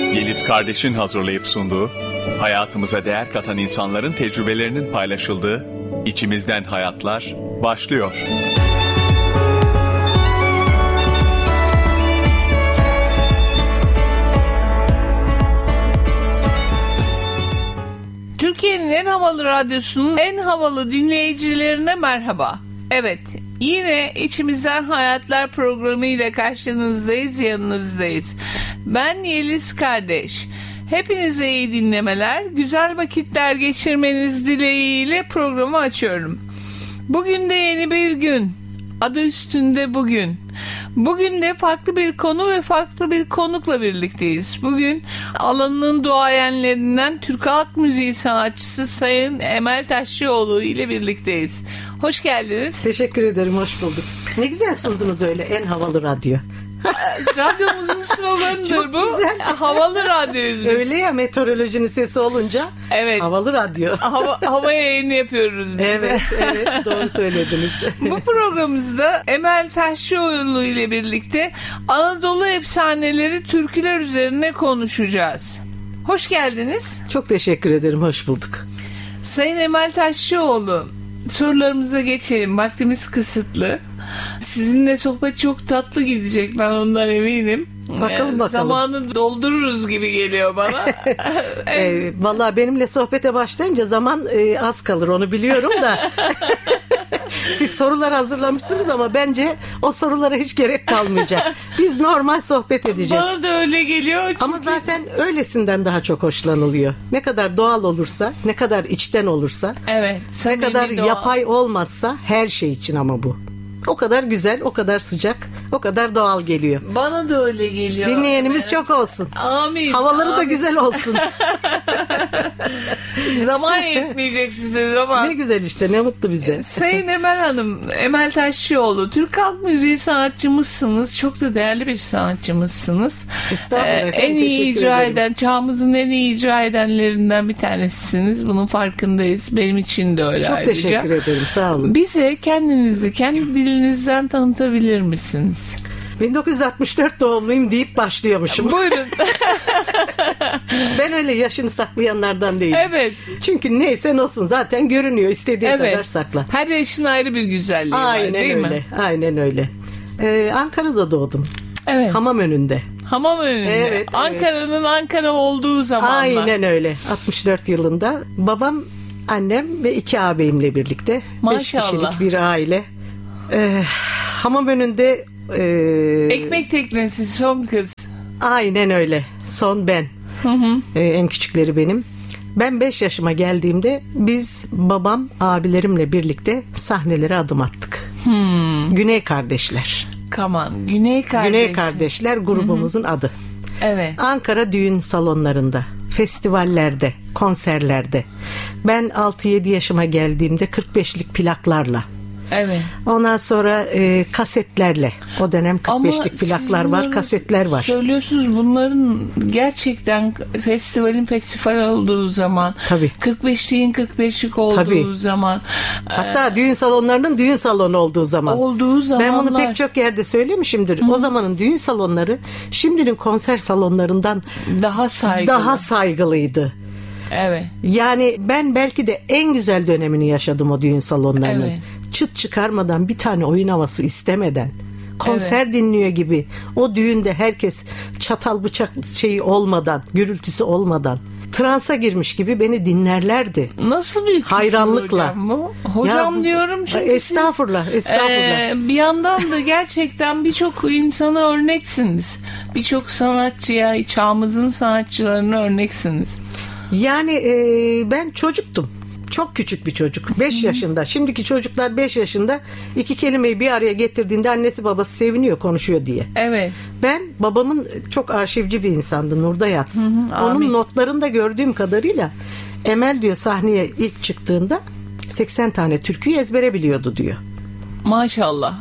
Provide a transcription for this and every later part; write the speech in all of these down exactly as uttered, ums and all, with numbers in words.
Yeliz Kardeş'in hazırlayıp sunduğu, hayatımıza değer katan insanların tecrübelerinin paylaşıldığı İçimizden Hayatlar başlıyor. Türkiye'nin en havalı radyosunun en havalı dinleyicilerine merhaba. Evet, yine İçimizden Hayatlar programı ile karşınızdayız, yanınızdayız. Ben Yeliz Kardeş. Hepinize iyi dinlemeler, güzel vakitler geçirmeniz dileğiyle programı açıyorum. Bugün de yeni bir gün. Adı üstünde bugün. Bugün de farklı bir konu ve farklı bir konukla birlikteyiz. Bugün alanının duayenlerinden Türk Halk Müziği sanatçısı Sayın Emel Taşçıoğlu ile birlikteyiz. Hoş geldiniz. Teşekkür ederim, hoş bulduk. Ne güzel sundunuz öyle, en havalı radyo. Radyomuzun sloganıdır çok bu. Güzel. Havalı radyoyuz biz. Öyle ya, meteorolojinin sesi olunca evet. Havalı radyo. Hava, hava yayını yapıyoruz biz. Evet, evet, doğru söylediniz. Bu programımızda Emel Taşçıoğlu ile birlikte Anadolu efsaneleri, türküler üzerine konuşacağız. Hoş geldiniz. Çok teşekkür ederim, hoş bulduk. Sayın Emel Taşçıoğlu, sorularımıza geçelim. Vaktimiz kısıtlı. Sizinle sohbet çok tatlı gidecek, ben ondan eminim. Bakalım bakalım. Zamanı doldururuz gibi geliyor bana. e, vallahi benimle sohbete başlayınca zaman e, az kalır, onu biliyorum da. Siz sorular hazırlamışsınız ama bence o sorulara hiç gerek kalmayacak. Biz normal sohbet edeceğiz. Bana da öyle geliyor. Çünkü... Ama zaten öylesinden daha çok hoşlanılıyor. Ne kadar doğal olursa, ne kadar içten olursa, evet, ne kadar doğal. yapay olmazsa, her şey için ama bu. O kadar güzel, o kadar sıcak, o kadar doğal geliyor. Bana da öyle geliyor. Dinleyenimiz evet. çok olsun. Amin. Havaları amin. da güzel olsun. Zaman yetmeyecek size, zaman. Ne güzel işte, ne mutlu bize. Sayın Emel Hanım, Emel Taşçıoğlu, Türk Halk Müziği sanatçımızsınız. Çok da değerli bir sanatçımızsınız. Estağfurullah ee, efendim, en iyi teşekkür icra ederim. eden, çağımızın en iyi icra edenlerinden bir tanesisiniz. Bunun farkındayız. Benim için de öyle Çok ayrıca. teşekkür ederim, sağ olun. Bize kendinizi, kendi dilinizden tanıtabilir misiniz? bin dokuz yüz altmış dört doğumluyum deyip başlıyormuşum. Buyurun. Ben öyle yaşını saklayanlardan değilim. Evet. Çünkü neyse olsun, zaten görünüyor, istediği evet. kadar sakla. Her yaşın ayrı bir güzelliği Aynen var, değil öyle. mi? Aynen öyle. Ee, Ankara'da doğdum. Evet. Hamamönü'nde. Hamamönü'nde. Evet, evet. Ankara'nın Ankara olduğu zamanlar. Aynen öyle. altmış dört yılında. Babam, annem ve iki ağabeyimle birlikte. Maşallah. Beş kişilik bir aile. Ee, Hamamönü'nde e, ekmek teknesi, son kız. Aynen öyle. Son ben. Hı hı. Ee, en küçükleri benim. Ben beş yaşıma geldiğimde biz babam, abilerimle birlikte sahnelere adım attık. Hmm. Güney Kardeşler. Kaman. Güney Kardeşler. Güney Kardeşler grubumuzun Hı-hı. adı. Evet. Ankara düğün salonlarında, festivallerde, konserlerde. Ben altı yedi yaşıma geldiğimde kırk beşlik plaklarla. Evet. Ondan sonra e, kasetlerle. O dönem kırk beşlik plaklar var, kasetler var. Söylüyorsunuz, bunların gerçekten festivalin festival olduğu zaman. Tabii. kırk beşliğin kırk beşlik olduğu Tabii. zaman. Hatta e, düğün salonlarının düğün salonu olduğu zaman. Olduğu zamanlar. Ben bunu pek çok yerde söylemişimdir. Hı. O zamanın düğün salonları şimdinin konser salonlarından daha saygılı. Daha saygılıydı. Evet. Yani ben belki de en güzel dönemini yaşadım o düğün salonlarının. Evet. Çıt çıkarmadan, bir tane oyun havası istemeden, konser evet. dinliyor gibi, o düğünde herkes çatal bıçak şeyi olmadan, gürültüsü olmadan transa girmiş gibi beni dinlerlerdi. Nasıl bir hayranlıkla hocam bu? Hocam ya, diyorum çünkü estağfurullah, siz, estağfurullah. E, bir yandan da gerçekten birçok insana örneksiniz. Birçok sanatçıya, çağımızın sanatçılarına örneksiniz. Yani e, ben çocuktum. Çok küçük bir çocuk. beş yaşında. Şimdiki çocuklar beş yaşında iki kelimeyi bir araya getirdiğinde annesi babası seviniyor, konuşuyor diye. Evet. Ben, babamın çok arşivci bir insandı, nurda yatsın. Hı hı, onun amin. Notlarında gördüğüm kadarıyla Emel diyor, sahneye ilk çıktığında seksen tane türküyü ezbere biliyordu diyor. Maşallah.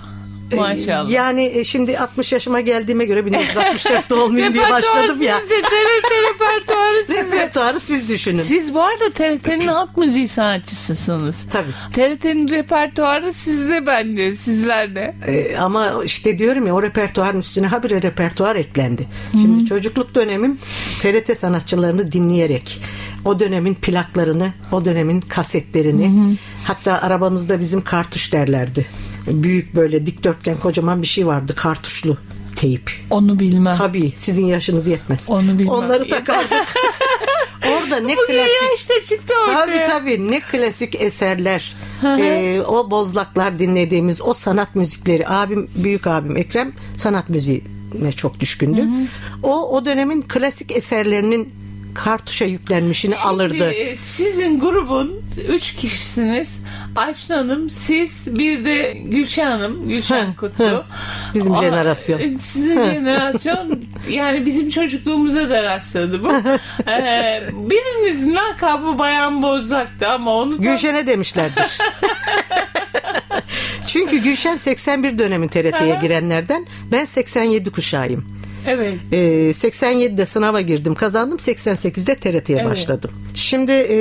Maşallah. Yani şimdi altmış yaşıma geldiğime göre bin dokuz yüz altmış dörtte olmayayım diye başladım ya. Sizde, T R T repertuarı sizde. Repertuarı siz düşünün. Siz bu arada T R T'nin halk müziği sanatçısısınız. Tabii. T R T'nin repertuarı sizde bence, sizlerde. Ee, ama işte diyorum ya, o repertuarın üstüne habire repertuar eklendi. Şimdi Hı-hı. çocukluk dönemim T R T sanatçılarını dinleyerek, o dönemin plaklarını, o dönemin kasetlerini, Hı-hı. hatta arabamızda bizim kartuş derlerdi. Büyük böyle dikdörtgen kocaman bir şey vardı, kartuşlu teyip. Onu bilmem. Tabii, sizin yaşınız yetmez. Onu bilmem. Onları takardık. Orada ne Bugün klasik. yaşta çıktı ortaya. Tabii tabii, ne klasik eserler. ee, o bozlaklar dinlediğimiz o sanat müzikleri. Abim, büyük abim Ekrem sanat müziğine çok düşkündü. Hı hı. O o dönemin klasik eserlerinin kartuşa yüklenmişini Şimdi, alırdı. Sizin grubun üç kişisiniz. Ayşe Hanım, siz, bir de Gülşen Hanım, Gülşen Kutlu. Bizim Aa, jenerasyon. Sizin jenerasyon, yani bizim çocukluğumuza da rastladı bu. ee, birinizin lakabı Bayan Bozlak'tı ama onu da... Gülşen'e demişlerdir. Çünkü Gülşen seksen bir dönemi T R T'ye girenlerden, ben seksen yedi kuşağıyım. Evet. Ee, seksen yedide sınava girdim, kazandım. seksen sekizde T R T'ye evet. başladım. Şimdi e,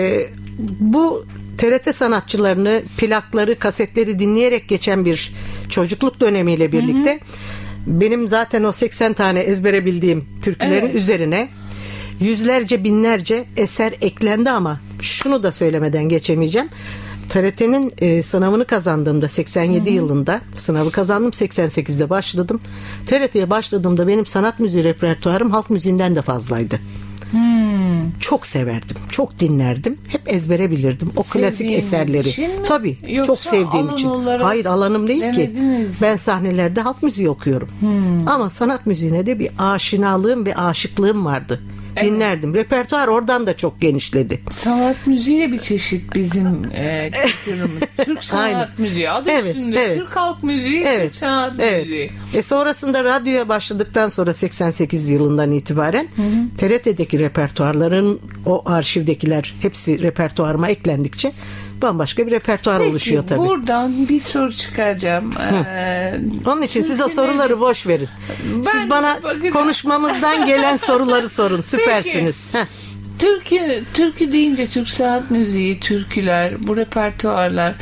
bu T R T sanatçılarını, plakları, kasetleri dinleyerek geçen bir çocukluk dönemiyle birlikte, hı hı. benim zaten o seksen tane ezbere bildiğim türkülerin evet. üzerine yüzlerce, binlerce eser eklendi. Ama şunu da söylemeden geçemeyeceğim. T R T'nin e, sınavını kazandığımda seksen yedi Hı-hı. yılında sınavı kazandım, seksen sekizde başladım. T R T'ye başladığımda benim sanat müziği repertuarım halk müziğinden de fazlaydı. Hmm. Çok severdim, çok dinlerdim, hep ezbere bilirdim o klasik Sevdiğiniz eserleri. Tabii, çok sevdiğim için. Hayır, alanım değil ki. Ben sahnelerde halk müziği okuyorum. Hmm. Ama sanat müziğine de bir aşinalığım ve aşıklığım vardı. Evet. Dinlerdim. Repertuar oradan da çok genişledi. Sanat müziği de bir çeşit bizim e, kültürümüz. Türk sanat Aynen. müziği. Adı evet, üstünde. Evet. Türk halk müziği, evet. Türk sanat evet. müziği. E sonrasında radyoya başladıktan sonra seksen sekiz yılından itibaren hı hı. T R T'deki repertuarların, o arşivdekiler hepsi repertuarıma eklendikçe bambaşka bir repertuar Peki, oluşuyor tabii. Buradan bir soru çıkaracağım. Ee, Onun için siz o soruları boş verin. Ben, siz bana bakın. konuşmamızdan gelen soruları sorun. Süpersiniz. Türkü, türkü deyince Türk sanat müziği, türküler, bu repertuarlar,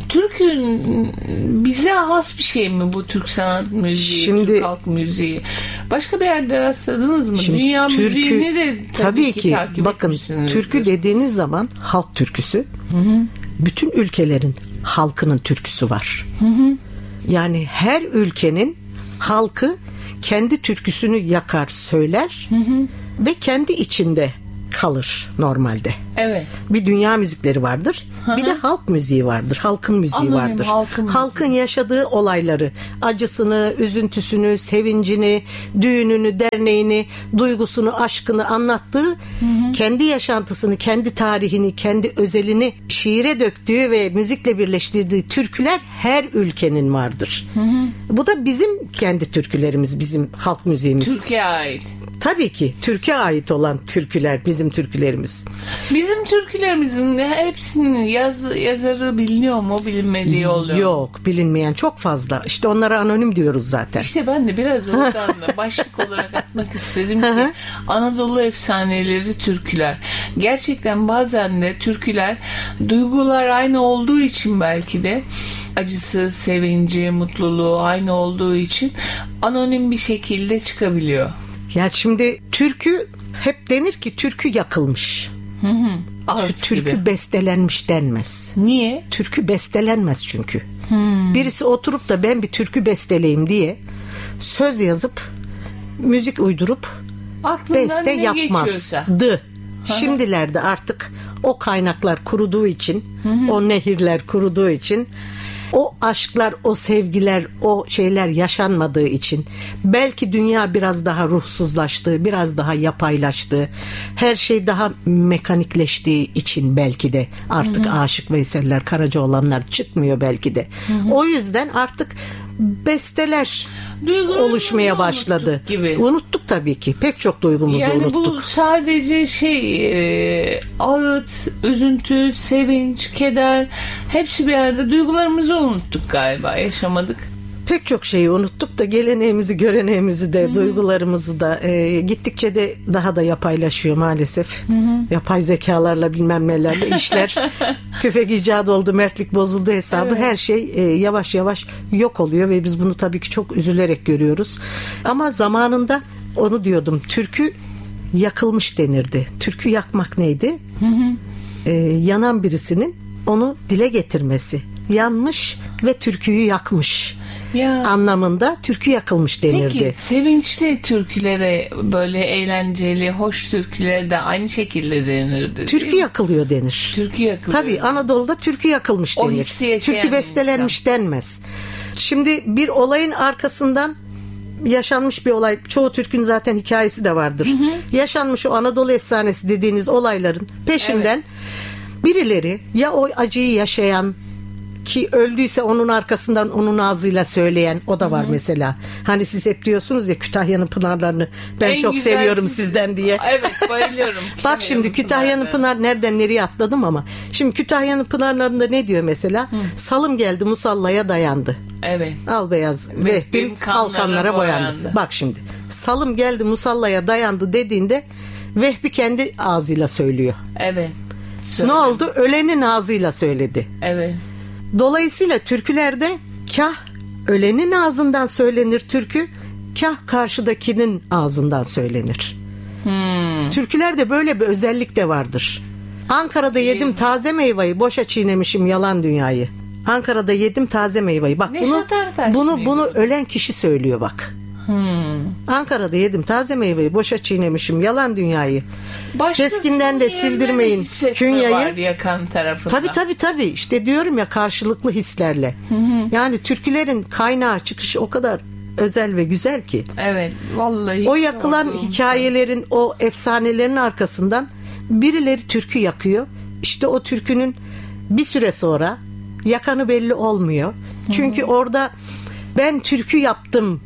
türkünün bize has bir şey mi bu Türk sanat müziği, şimdi, Türk halk müziği? Başka bir yerde rastladınız mı? Dünya türkü, müziğini de tabii, tabii ki, ki takip bakın, türkü dediğiniz zaman halk türküsü, hı hı. bütün ülkelerin halkının türküsü var. Hı hı. Yani her ülkenin halkı kendi türküsünü yakar, söyler, hı hı. ve kendi içinde kalır normalde. Evet. Bir dünya müzikleri vardır. Hı-hı. Bir de halk müziği vardır. Halkın müziği Anladım, vardır. Halkın, halkın yaşadığı olayları, acısını, üzüntüsünü, sevincini, düğününü, derneğini, duygusunu, aşkını anlattığı, Hı-hı. kendi yaşantısını, kendi tarihini, kendi özelini şiire döktüğü ve müzikle birleştirdiği türküler her ülkenin vardır. Hı-hı. Bu da bizim kendi türkülerimiz, bizim halk müziğimiz. Türkiye'ye ait. Tabii ki Türkiye'ye ait olan türküler bizim türkülerimiz. Bizim türkülerimizin hepsinin yaz, yazarı biliniyor mu, bilinmediği oluyor? Yok, bilinmeyen çok fazla. İşte onlara anonim diyoruz zaten. İşte ben de biraz oradan da başlık olarak atmak istedim ki Anadolu efsaneleri türküler. Gerçekten bazen de türküler duygular aynı olduğu için, belki de acısı, sevinci, mutluluğu aynı olduğu için anonim bir şekilde çıkabiliyor. Ya şimdi türkü, hep denir ki türkü yakılmış. Hı hı. Türkü gibi. Bestelenmiş denmez. Niye? Türkü bestelenmez çünkü. Hmm. Birisi oturup da ben bir türkü besteleyim diye söz yazıp, müzik uydurup aklından beste yapmazdı. Şimdilerde artık o kaynaklar kuruduğu için, hı hı. o nehirler kuruduğu için, o aşklar, o sevgiler, o şeyler yaşanmadığı için, belki dünya biraz daha ruhsuzlaştı, biraz daha yapaylaştı, her şey daha mekanikleştiği için belki de artık, hı hı. Aşık Veysel'ler, Karacaoğlanlar çıkmıyor belki de. Hı hı. O yüzden artık besteler oluşmaya başladı. Gibi. Unuttuk tabii ki. Pek çok duygumuzu yani unuttuk. Bu sadece şey e, ağıt, üzüntü, sevinç, keder, hepsi bir yerde, duygularımızı unuttuk galiba, yaşamadık. Pek çok şeyi unuttuk da geleneğimizi, göreneğimizi de, hı-hı, duygularımızı da e, gittikçe de daha da yapaylaşıyor maalesef. Hı-hı. Yapay zekalarla bilmem nelerle işler. Tüfek icat oldu, mertlik bozuldu hesabı. Evet. Her şey e, yavaş yavaş yok oluyor ve biz bunu tabii ki çok üzülerek görüyoruz. Ama zamanında onu diyordum, türkü yakılmış denirdi. Türkü yakmak neydi? Hı hı. Ee, yanan birisinin onu dile getirmesi. Yanmış ve türküyü yakmış ya, anlamında türkü yakılmış denirdi. Peki sevinçli türkülere, böyle eğlenceli, hoş türkülere de aynı şekilde denirdi. Türkü yakılıyor denir. Türkü yakılıyor. Tabii Anadolu'da türkü yakılmış o denir. Türkü bestelenmiş insan denmez. Şimdi bir olayın arkasından yaşanmış bir olay. Çoğu türkünün zaten hikayesi de vardır. Hı hı. Yaşanmış o Anadolu efsanesi dediğiniz olayların peşinden evet, birileri ya o acıyı yaşayan, ki öldüyse onun arkasından onun ağzıyla söyleyen o da var, hı-hı, mesela. Hani siz hep diyorsunuz ya Kütahya'nın pınarlarını ben en çok seviyorum siz... sizden diye. Evet, bayılıyorum. Bak şimdi Kütahya'nın pınar, nereden nereye atladım ama. Şimdi Kütahya'nın pınarlarında ne diyor mesela? Hı. Salım geldi musallaya dayandı. Evet. Al beyaz vehbim kalkanlara boyandı. boyandı. Bak şimdi salım geldi musallaya dayandı dediğinde Vehbi kendi ağzıyla söylüyor. Evet. Söyle. Ne oldu? Ölenin ağzıyla söyledi. Evet. Dolayısıyla türkülerde kah ölenin ağzından söylenir türkü, kah karşıdakinin ağzından söylenir. Hmm. Türkülerde böyle bir özellik de vardır. Ankara'da yedim taze meyveyi, boşa çiğnemişim yalan dünyayı. Ankara'da yedim taze meyveyi. Bak bunu bunu bunu ölen kişi söylüyor bak. Hmm. Ankara'da yedim taze meyveyi, boşa çiğnemişim yalan dünyayı. Keskinden de sildirmeyin künyayı. Yakan tarafında. Tabii tabii tabii. İşte diyorum ya, karşılıklı hislerle. Hı hı. Yani türkülerin kaynağı, çıkışı o kadar özel ve güzel ki. Evet, vallahi. O yakılan hikayelerin, o efsanelerin arkasından birileri türkü yakıyor. İşte o türkünün bir süre sonra yakanı belli olmuyor. Çünkü hı hı, orada ben türkü yaptım,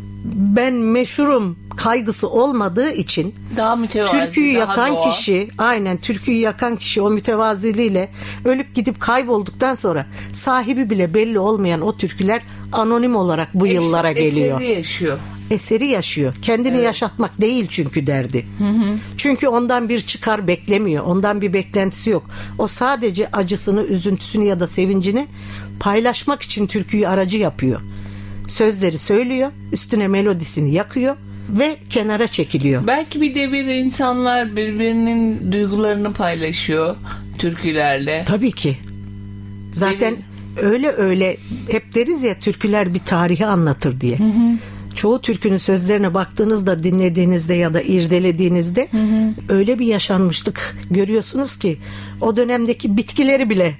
ben meşhurum kaygısı olmadığı için daha mütevazi, türküyü daha yakan doğa. kişi, aynen türküyü yakan kişi o mütevaziliğiyle ölüp gidip kaybolduktan sonra sahibi bile belli olmayan o türküler anonim olarak bu yıllara Eseri geliyor. Eseri yaşıyor. Eseri yaşıyor. Kendini evet, yaşatmak değil çünkü derdi. Hı hı. Çünkü ondan bir çıkar beklemiyor. Ondan bir beklentisi yok. O sadece acısını, üzüntüsünü ya da sevincini paylaşmak için türküyü aracı yapıyor. Sözleri söylüyor, üstüne melodisini yakıyor ve kenara çekiliyor. Belki bir de bir insanlar birbirinin duygularını paylaşıyor türkülerle. Tabii ki. Zaten Benim... öyle öyle hep deriz ya, türküler bir tarihi anlatır diye. Hı hı. Çoğu türkünün sözlerine baktığınızda, dinlediğinizde ya da irdelediğinizde, hı hı, öyle bir yaşanmışlık görüyorsunuz ki o dönemdeki bitkileri bile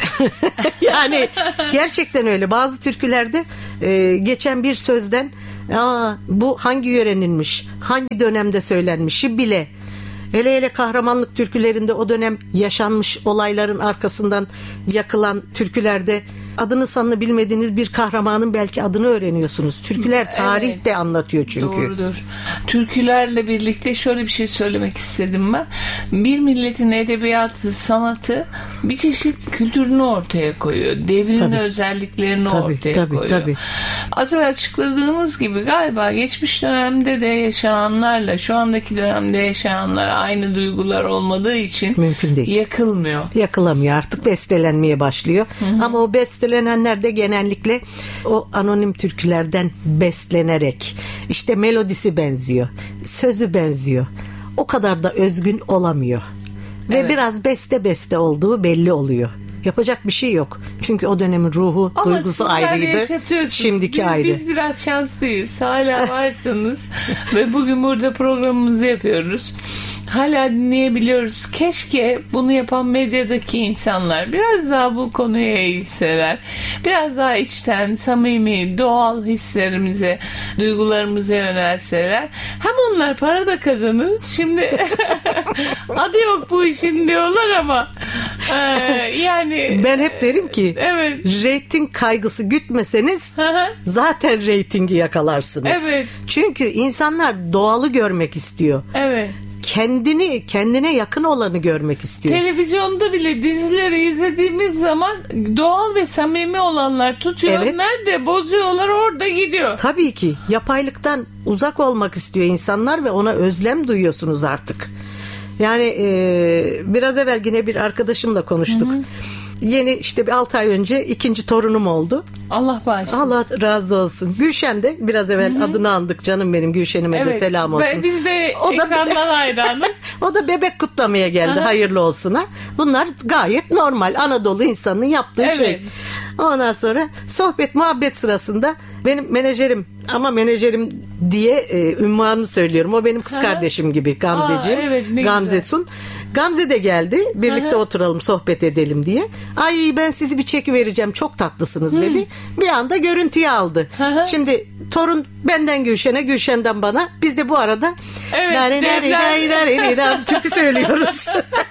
yani gerçekten öyle. Bazı türkülerde e, geçen bir sözden aa, bu hangi yöreninmiş, hangi dönemde söylenmişi bile, hele hele kahramanlık türkülerinde o dönem yaşanmış olayların arkasından yakılan türkülerde adını sanını bilmediğiniz bir kahramanın belki adını öğreniyorsunuz. Türküler tarih evet, de anlatıyor çünkü. Doğrudur. Türkülerle birlikte şöyle bir şey söylemek istedim ben. Bir milletin edebiyatı, sanatı bir çeşit kültürünü ortaya koyuyor. Devrinin tabii, özelliklerini tabii, ortaya tabii, koyuyor. Tabii. Az önce açıkladığımız gibi galiba geçmiş dönemde de yaşananlarla şu andaki dönemde yaşananlar aynı duygular olmadığı için mümkün değil, yakılmıyor. Yakılamıyor. Artık bestelenmeye başlıyor. Hı hı. Ama o beste Bestelenenler de genellikle o anonim türkülerden beslenerek, işte melodisi benziyor, sözü benziyor. O kadar da özgün olamıyor. Ve evet, biraz beste beste olduğu belli oluyor. Yapacak bir şey yok. Çünkü o dönemin ruhu, ama duygusu ayrıydı. Şimdiki biz, ayrı. Biz biraz şanslıyız. Hala varsınız. Ve bugün burada programımızı yapıyoruz. Hala dinleyebiliyoruz. Keşke bunu yapan medyadaki insanlar biraz daha bu konuya eğilseler. Biraz daha içten, samimi, doğal hislerimize, duygularımıza yönelseler. Hem onlar para da kazanır. Şimdi adı yok bu işin diyorlar ama e, yani ben hep derim ki evet, reyting kaygısı gütmeseniz zaten reytingi yakalarsınız. Evet. Çünkü insanlar doğalı görmek istiyor. Evet. kendini kendine yakın olanı görmek istiyor. Televizyonda bile dizileri izlediğimiz zaman doğal ve samimi olanlar tutuyor. Evet. Nerede bozuyorlar orada gidiyor. Tabii ki yapaylıktan uzak olmak istiyor insanlar ve ona özlem duyuyorsunuz artık. Yani e, biraz evvel yine bir arkadaşımla konuştuk. Hı hı. Yeni işte bir altı ay önce ikinci torunum oldu. Allah bağışlasın. Allah razı olsun. Gülşen de biraz evvel Hı-hı. adını andık, canım benim Gülşen'ime evet. de selam olsun. Biz de o ekrandan da, hayranız. O da bebek kutlamaya geldi. Hı-hı. Hayırlı olsuna. Bunlar gayet normal Anadolu insanının yaptığı evet. şey. Ondan sonra sohbet muhabbet sırasında benim menajerim, ama menajerim diye e, ünvanını söylüyorum. O benim kız kardeşim gibi Gamzeciğim. Aa, evet, Gamze Sun. Gamze de geldi. Birlikte Hı-hı. oturalım sohbet edelim diye. Ay ben sizi bir çeki vereceğim. Çok tatlısınız dedi. Hı. Bir anda görüntüyü aldı. Hı-hı. Şimdi torun benden Gülşen'e, Gülşen'den bana. Biz de bu arada evet, türkü söylüyoruz.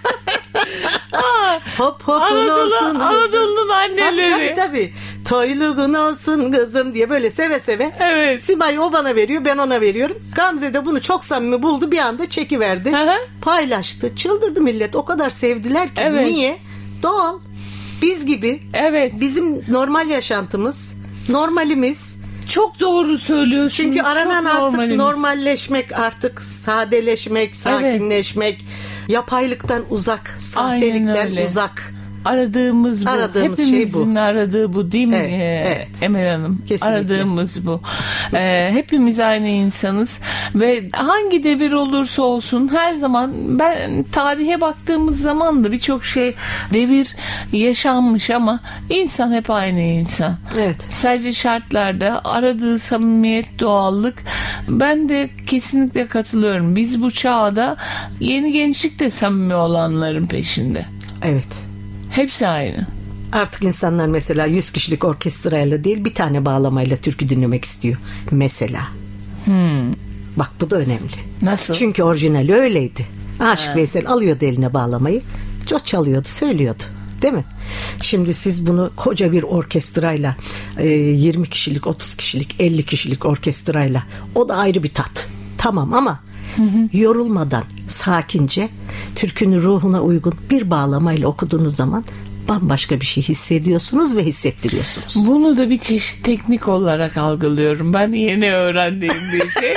Hop hopun Anadolu, olsun Anadolu'nun anneleri. Tabii tabii tabii. Toyluğun olsun kızım diye böyle seve seve. Evet. Simay o bana veriyor, ben ona veriyorum. Gamze de bunu çok samimi buldu, bir anda çekiverdi. Hı-hı. Paylaştı. Çıldırdı millet. O kadar sevdiler ki. Evet. Niye? Doğal. Biz gibi. Evet. Bizim normal yaşantımız, normalimiz. Çok doğru söylüyorsun. Çünkü aranan çok artık normalimiz. Normalleşmek, artık sadeleşmek, sakinleşmek, evet. yapaylıktan uzak, sahtelikten uzak. Aradığımız bu. Aradığımız Hepimizin şey bu. aradığı bu değil mi evet, ee, evet. Emel Hanım? Kesinlikle. Aradığımız bu. Ee, hepimiz aynı insanız ve hangi devir olursa olsun her zaman, ben tarihe baktığımız zaman da birçok şey devir yaşanmış ama insan hep aynı insan. Evet. Sadece şartlarda aradığı samimiyet, doğallık. Ben de kesinlikle katılıyorum. Biz bu çağda yeni gençlik de samimi olanların peşinde. Evet. Hepsi aynı. Artık insanlar mesela yüz kişilik orkestrayla değil bir tane bağlamayla türkü dinlemek istiyor. Mesela. Hmm. Bak bu da önemli. Nasıl? Çünkü orijinali öyleydi. Aşık ha. Veysel alıyordu eline bağlamayı. Çok çalıyordu, söylüyordu. Değil mi? Şimdi siz bunu koca bir orkestrayla yirmi kişilik, otuz kişilik, elli kişilik orkestrayla, o da ayrı bir tat. Tamam ama Hı hı. yorulmadan sakince türkünün ruhuna uygun bir bağlamayla okuduğunuz zaman bambaşka bir şey hissediyorsunuz ve hissettiriyorsunuz. Bunu da bir çeşit teknik olarak algılıyorum. Ben yeni öğrendiğim bir şey.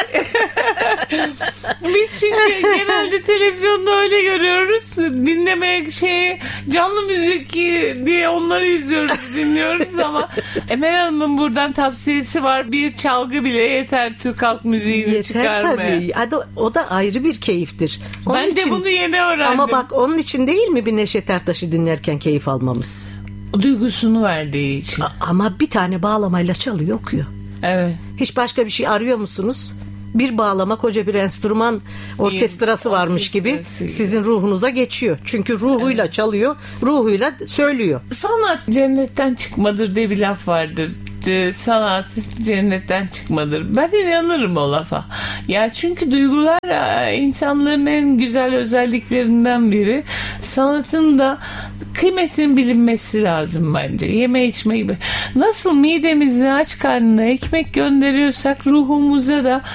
Biz çünkü genelde televizyonda öyle görüyoruz. Dinlemeye şey, canlı müzik diye onları izliyoruz, dinliyoruz ama Emel Hanım'ın buradan tavsiyesi var. Bir çalgı bile yeter Türk halk müziğini yeter çıkarmaya. Yeter tabii. O da ayrı bir keyiftir. Onun ben için, de bunu yeni öğrendim. Ama bak onun için değil mi bir Neşet Ertaş'ı dinlerken keyif almamız? Duygusunu verdiği için. A- ama bir tane bağlamayla çalıyor, okuyor. Evet. Hiç başka bir şey arıyor musunuz? Bir bağlama, koca bir enstrüman orkestrası varmış gibi sizin ruhunuza geçiyor. Çünkü ruhuyla evet. çalıyor, ruhuyla söylüyor. Sanat cennetten çıkmadır diye bir laf vardır. Sanat cennetten çıkmadır. Ben inanırım o lafa. Ya çünkü duygular insanların en güzel özelliklerinden biri. Sanatın da kıymetinin bilinmesi lazım bence. Yeme içme gibi. Nasıl midemize aç karnına ekmek gönderiyorsak ruhumuza da